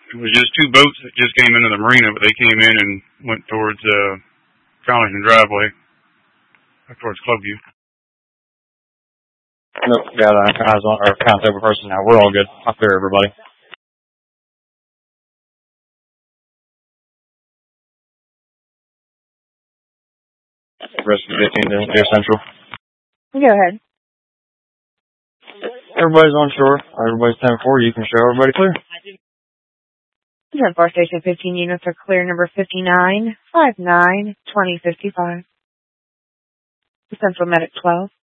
It was just two boats that just came into the marina, but they came in and went towards Carlington Driveway, towards Clubview. Nope, got eyes on our contact person now. We're all good. I'll clear everybody. Rescue 15 to Central. Go ahead. Everybody's on shore. Everybody's 10-4. You can show everybody clear. 10-4 Station 15 units are clear. Number 59, 59, 2055. Central Medic 12.